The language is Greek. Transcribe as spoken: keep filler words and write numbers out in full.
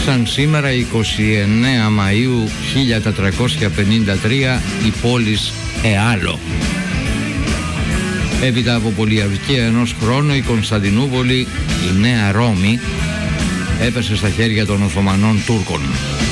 σαν σήμερα εικοστή ενάτη Μαΐου χίλια τετρακόσια πενήντα τρία η πόλης Εάλο. Έπειτα από πολιορκία ενός χρόνου η Κωνσταντινούπολη, η Νέα Ρώμη, έπεσε στα χέρια των Οθωμανών Τούρκων.